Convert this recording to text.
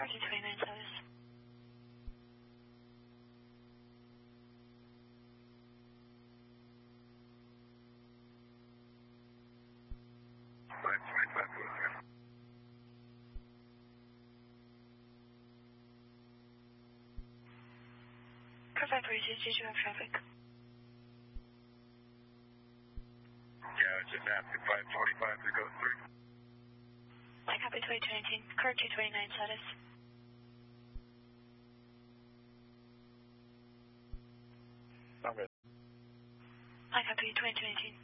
car 229 status. Car 546, did you have traffic? Yeah, it's in Matthew 545 to go through. I copy 2219, car 229 status. I'm good. I copy 2219.